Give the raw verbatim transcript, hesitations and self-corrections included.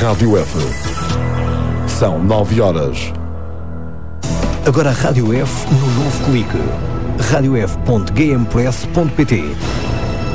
Rádio F. São nove horas. Agora a Rádio F no novo clique. rádio f ponto g m press ponto p t.